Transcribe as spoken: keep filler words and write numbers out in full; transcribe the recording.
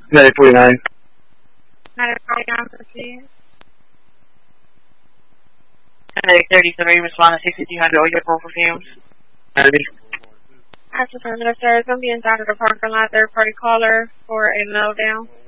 ninety forty-nine. ninety forty-nine, proceed. Medic thirty-three, respond to sixty-two hundred oil for fumes. ninety. As affirmative, sir, is going to be inside of the parking lot, third party caller for a meltdown.